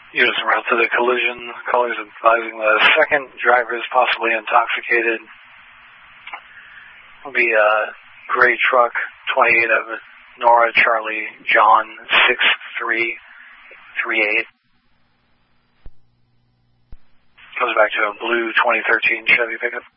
Units en route to the collision. Callers advising the second driver is possibly intoxicated. Will be a gray truck, 28 of Nora Charlie John 6338. Goes back to a blue 2013 Chevy pickup.